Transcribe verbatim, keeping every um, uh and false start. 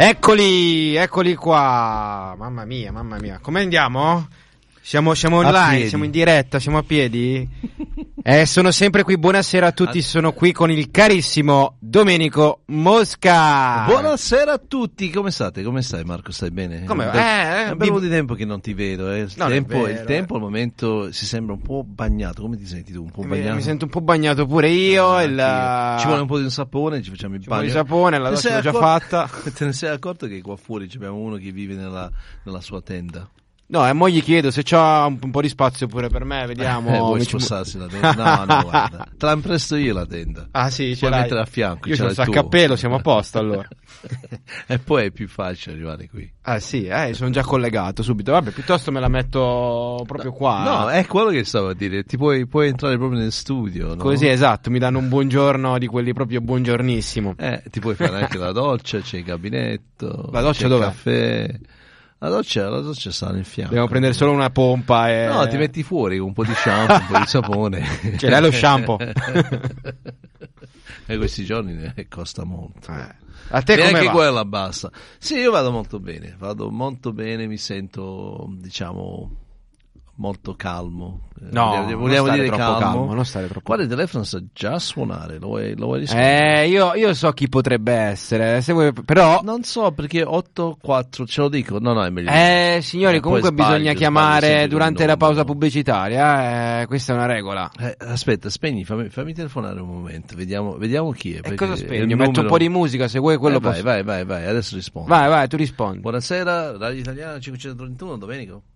Eccoli, eccoli qua. Mamma mia, mamma mia. Come andiamo? Siamo, siamo online, siamo in diretta, siamo a piedi? Eh, sono sempre qui, buonasera a tutti, sono qui con il carissimo Domenico Mosca. Buonasera a tutti, come state? Come stai Marco, stai bene? Come va? Beh, Eh, è un bel po' di tempo che non ti vedo, eh. il, tempo, vero, il tempo eh. al momento si sembra un po' bagnato, come ti senti tu? Un po' Mi, bagnato? mi sento un po' bagnato pure io. Ah, il... anch'io. Ci vuole un po' di un sapone, ci facciamo il Ci vuole bagno. di sapone, la Te doccia sei l'ho già accor- fatta. Te ne sei accorto che qua fuori abbiamo uno che vive nella, nella sua tenda? No, e mo gli chiedo se c'ha un, un po' di spazio pure per me, vediamo. Eh, vuoi Mi ci- spostarsi la tenda? No, no, guarda, te la impresto io la tenda. Ah sì, ce Puoi l'hai. mettere a fianco, Io ce c'ho l'hai il tu. saccappello, siamo a posto allora. E poi è più facile arrivare qui. Ah sì, eh, sono già collegato subito. Vabbè, piuttosto me la metto proprio qua. No, è quello che stavo a dire, ti puoi, puoi entrare proprio nel studio, no? Così, esatto, mi danno un buongiorno di quelli proprio buongiornissimo. Eh, ti puoi fare anche la doccia, c'è il gabinetto, La doccia c'è dov'è? il caffè. La doccia, la doccia sta nel fianco. Dobbiamo prendere solo una pompa e... No, ti metti fuori con un po' di shampoo, un po' di sapone. Ce l'hai lo shampoo? E questi giorni eh, costa molto. Eh. A te E come anche va? quella basta. Sì, io vado molto bene, vado molto bene, mi sento, diciamo, molto calmo. Eh, No, vogliamo, non vogliamo stare dire troppo calmo. calmo, non stare troppo Guarda, il telefono sta già a suonare, lo vuoi, lo vuoi rispondere? Eh, io, io so chi potrebbe essere, se vuoi, però... Non so perché otto quattro, ce lo dico, no no è meglio. Eh, signori, Eh, comunque poi sbaglio, bisogna sbaglio chiamare sempre durante il la pausa numero. pubblicitaria, eh, questa è una regola. Eh, aspetta, spegni, fammi, fammi telefonare un momento, vediamo, vediamo chi è. E perché cosa il spegno? numero- Metto un po' di musica, se vuoi quello Eh, vai, posso... vai, vai, vai, adesso rispondo. Vai, vai, tu rispondi. Buonasera, Radio Italiana cinquecentotrentuno, Domenico.